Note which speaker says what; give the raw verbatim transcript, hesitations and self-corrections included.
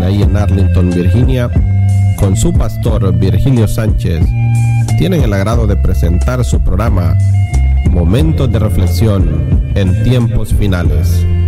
Speaker 1: ahí en Arlington, Virginia, con su pastor Virgilio Sánchez, tienen el agrado de presentar su programa Momentos de Reflexión en Tiempos Finales.